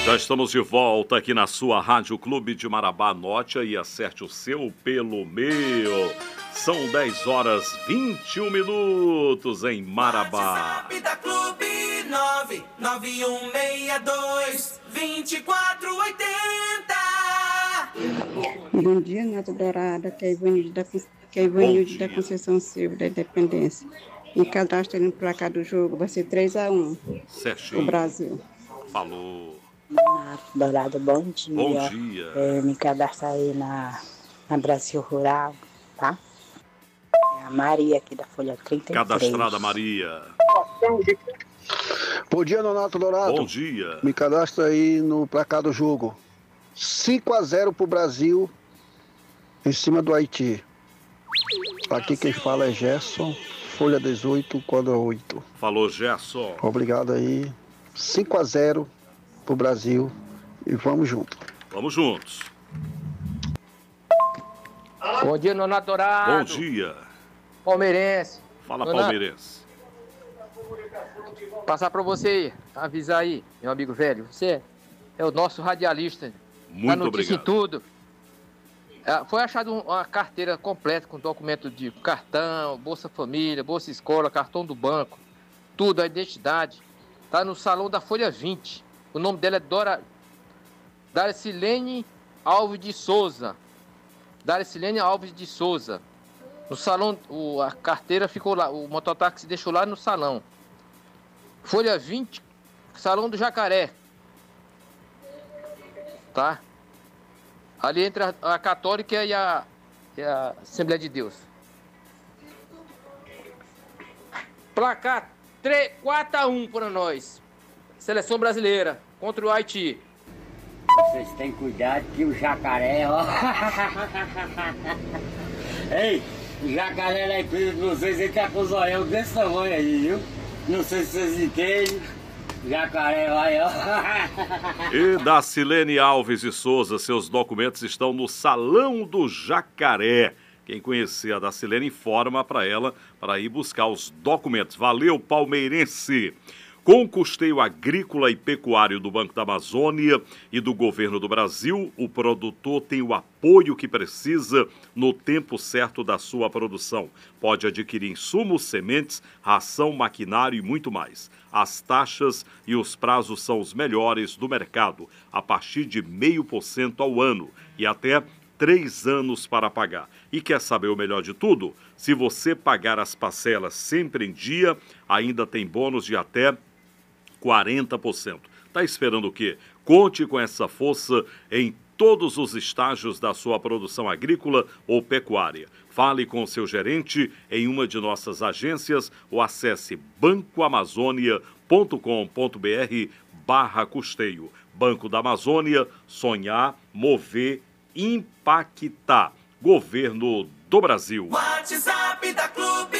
Já estamos de volta aqui na sua Rádio Clube de Marabá. Anote e acerte o seu pelo meu. São 10h21 em Marabá. WhatsApp da Clube 99162-2480. Bom dia, Nato Dourada, que é Ivanilde da Conceição Silva, da Independência. Me cadastro no placar do jogo, vai ser 3-1. Certinho. O Brasil. Falou. Nato Dourada, bom dia. Bom dia. Me cadastro aí na Brasil Rural, tá? É a Maria aqui da Folha 33. Cadastrada Maria. Bom dia, Nonato Dourado. Bom dia. Me cadastra aí no placar do jogo. 5-0 pro Brasil em cima do Haiti. Aqui quem fala é Gerson, Folha 18, quadra 8. Falou, Gerson. Obrigado aí. 5-0 pro Brasil e vamos junto. Vamos juntos. Bom dia, Nonato Dourado. Bom dia. Palmeirense. Fala, Nonato. palmeirense. Passar pra você, avisar aí, meu amigo velho. Você é o nosso radialista. Muito notícia obrigado. em tudo. Foi achado uma carteira completa com documento de cartão, Bolsa Família, Bolsa Escola, cartão do banco, tudo, a identidade. Tá no salão da Folha 20. O nome dela é Darcilene Alves de Souza. Darcilene Alves de Souza. No salão, a carteira ficou lá, o mototáxi deixou lá no salão. Folha 20, Salão do Jacaré. Tá? Ali entre a Católica e a Assembleia de Deus. Placar 4-1 para nós. Seleção brasileira contra o Haiti. Vocês têm cuidado que o jacaré, ó. Ei, o jacaré lá em Pedro, não sei se ele tá com o zoião desse tamanho aí, viu? Não sei se vocês entendem. Jacaré, vai, ó. E Darcilene Alves de Souza, seus documentos estão no Salão do Jacaré. Quem conhecer a Darcilene, informa para ela para ir buscar os documentos. Valeu, palmeirense! Com o custeio agrícola e pecuário do Banco da Amazônia e do Governo do Brasil, o produtor tem o apoio que precisa no tempo certo da sua produção. Pode adquirir insumos, sementes, ração, maquinário e muito mais. As taxas e os prazos são os melhores do mercado, a partir de 0,5% ao ano e até 3 anos para pagar. E quer saber o melhor de tudo? Se você pagar as parcelas sempre em dia, ainda tem bônus de até 40%. Tá esperando o quê? Conte com essa força em todos os estágios da sua produção agrícola ou pecuária. Fale com o seu gerente em uma de nossas agências ou acesse bancoamazônia.com.br/custeio. Banco da Amazônia, sonhar, mover, impactar. Governo do Brasil. WhatsApp da Clube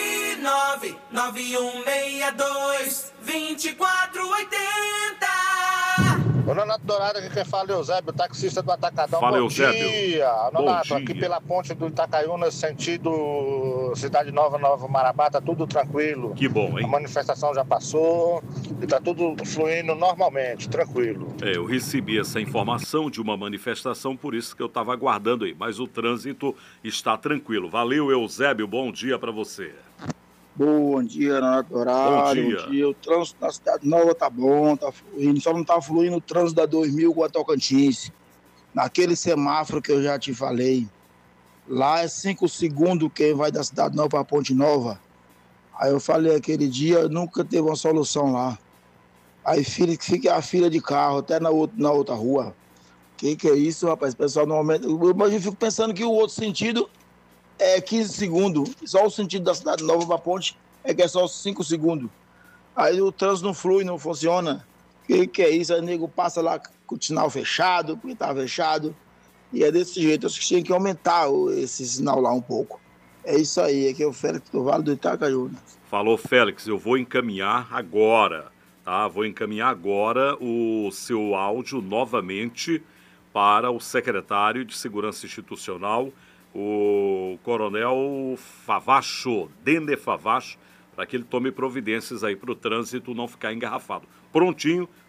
99162-2480. Ô, Nonato Dourado, aqui quem fala é Eusébio, taxista do Atacadão. Fala, Bom Eusébio. dia, Nonato, Bom aqui dia. pela ponte do Itacaiúna, sentido Cidade Nova, Nova Marabá, tá tudo tranquilo. Que bom, hein? A manifestação já passou e tá tudo fluindo normalmente, tranquilo. Eu recebi essa informação de uma manifestação, por isso que eu estava aguardando aí. Mas o trânsito está tranquilo. Valeu, Eusébio. Bom dia para você. Bom dia, Nonato Dourado. Bom dia. O trânsito na Cidade Nova tá bom, tá fluindo. Só não tá fluindo o trânsito da 2000 com a Tocantins. Naquele semáforo que eu já te falei. Lá é 5 segundos quem vai da Cidade Nova para Ponte Nova. Aí eu falei aquele dia, nunca teve uma solução lá. Aí fica a fila de carro até na outra rua. Que é isso, rapaz? O pessoal normalmente... Eu fico pensando que o outro sentido é 15 segundos. Só o sentido da Cidade Nova para Ponte é que é só 5 segundos. Aí o trânsito não flui, não funciona. Que é isso? Aí o nego passa lá com o sinal fechado, porque tá fechado. E é desse jeito. Acho que tinha que aumentar esse sinal lá um pouco. É isso aí. Aqui é o Félix do Vale do Itacaiúna. Falou, Félix. Eu vou encaminhar agora, tá? Vou encaminhar agora o seu áudio novamente para o secretário de Segurança Institucional, o Coronel Favacho, Denner Favacho, para que ele tome providências aí para o trânsito não ficar engarrafado. Prontinho,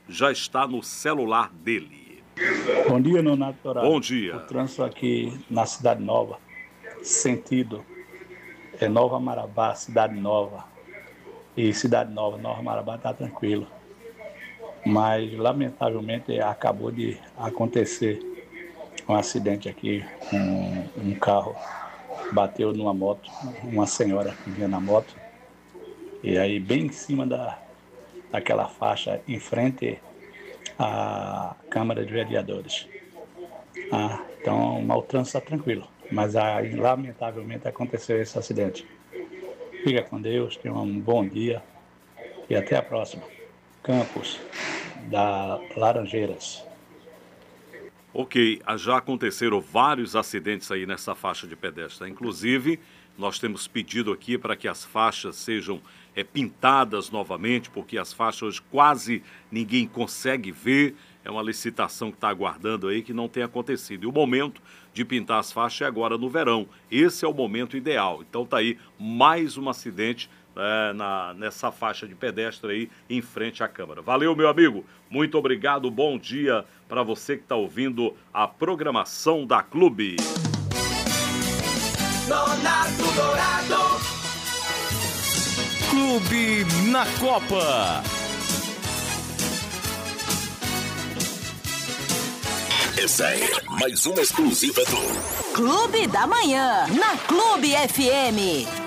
já está no celular dele. Bom dia, Nonato Dourado. Bom dia. O trânsito aqui na Cidade Nova, sentido Nova Marabá, Cidade Nova. E Cidade Nova, Nova Marabá está tranquilo. Mas, lamentavelmente, acabou de acontecer um acidente aqui. Um carro bateu numa moto, uma senhora que vinha na moto. E aí, bem em cima daquela faixa, em frente à Câmara de Vereadores. Então, o trânsito está tranquilo. Mas, aí, lamentavelmente, aconteceu esse acidente. Fica com Deus, tenha um bom dia e até a próxima. Campos da Laranjeiras. Ok, já aconteceram vários acidentes aí nessa faixa de pedestre. Inclusive, nós temos pedido aqui para que as faixas sejam pintadas novamente, porque as faixas hoje quase ninguém consegue ver. É uma licitação que está aguardando aí que não tem acontecido. E o momento de pintar as faixas é agora no verão. Esse é o momento ideal. Então está aí mais um acidente nessa faixa de pedestre aí em frente à Câmara. Valeu, meu amigo. Muito obrigado. Bom dia para você que está ouvindo a programação da Clube. Nonato Dourado. Clube na Copa. Essa é mais uma exclusiva do Clube da Manhã, na Clube FM.